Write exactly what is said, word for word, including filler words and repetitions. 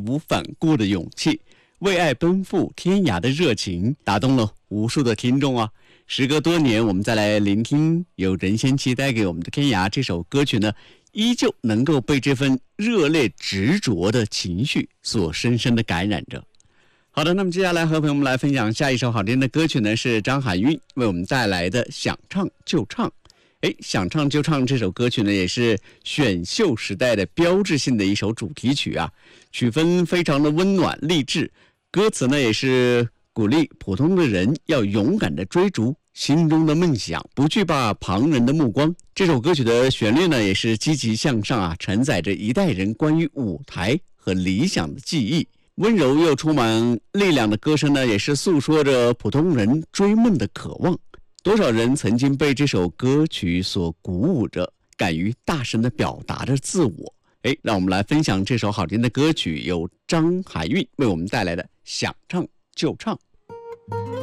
无反顾的勇气，为爱奔赴天涯的热情，打动了无数的听众啊！时隔多年，我们再来聆听由任贤齐带给我们的《天涯》这首歌曲呢，依旧能够被这份热烈执着的情绪所深深的感染着。好的，那么接下来和朋友们来分享下一首好听的歌曲呢，是张含韵为我们带来的《想唱就唱》。哎，想唱就唱这首歌曲呢，也是选秀时代的标志性的一首主题曲啊，曲风非常的温暖励志，歌词呢也是鼓励普通的人要勇敢的追逐心中的梦想，不惧怕旁人的目光。这首歌曲的旋律呢也是积极向上啊，承载着一代人关于舞台和理想的记忆。温柔又充满力量的歌声呢，也是诉说着普通人追梦的渴望。多少人曾经被这首歌曲所鼓舞着，敢于大声地表达着自我。诶，让我们来分享这首好听的歌曲，由张含韵为我们带来的《想唱就唱》。